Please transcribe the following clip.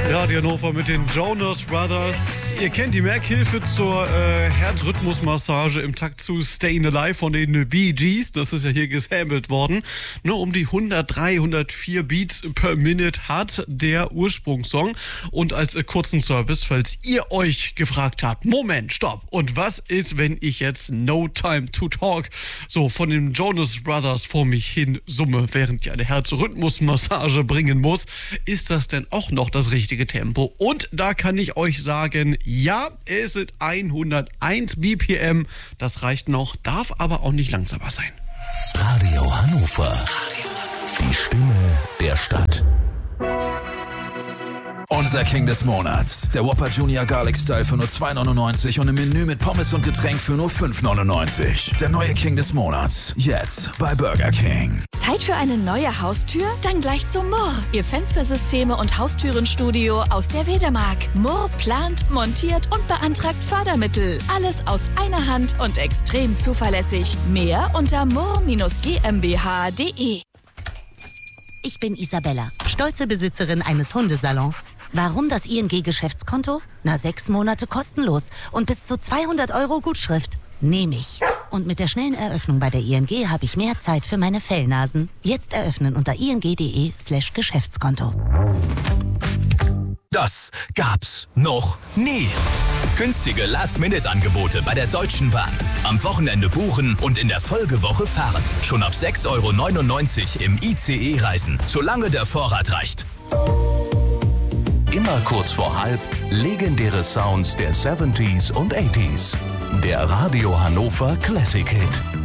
Radio Hannover mit den Jonas Brothers. Ihr kennt die Merkhilfe zur Herzrhythmusmassage im Takt zu Stayin' Alive von den Bee Gees. Das ist ja hier gesampelt worden. Nur um die 103, 104 Beats per Minute hat der Ursprungssong. Und als kurzen Service, falls ihr euch gefragt habt, Moment, stopp. Und was ist, wenn ich jetzt No Time to Talk so von den Jonas Brothers vor mich hin summe, während ich eine Herzrhythmusmassage bringen muss? Ist das denn auch noch das richtige Tempo? Und da kann ich euch sagen, ja, es sind 101 BPM. Das reicht noch, darf aber auch nicht langsamer sein. Radio Hannover. Die Stimme der Stadt. Unser King des Monats. Der Whopper Junior Garlic Style für nur 2,99 und im Menü mit Pommes und Getränk für nur 5,99. Der neue King des Monats. Jetzt bei Burger King. Zeit für eine neue Haustür? Dann gleich zu Murr. Ihr Fenstersysteme und Haustürenstudio aus der Wedemark. Murr plant, montiert und beantragt Fördermittel. Alles aus einer Hand und extrem zuverlässig. Mehr unter murr-gmbh.de. Ich bin Isabella, stolze Besitzerin eines Hundesalons. Warum das ING-Geschäftskonto? 6 Monate kostenlos und bis zu 200 € Gutschrift. Nehme ich. Und mit der schnellen Eröffnung bei der ING habe ich mehr Zeit für meine Fellnasen. Jetzt eröffnen unter ing.de/Geschäftskonto. Das gab's noch nie. Günstige Last-Minute-Angebote bei der Deutschen Bahn. Am Wochenende buchen und in der Folgewoche fahren. Schon ab 6,99 € im ICE reisen, solange der Vorrat reicht. Immer kurz vor halb legendäre Sounds der 70s und 80s. Der Radio Hannover Classic Hit.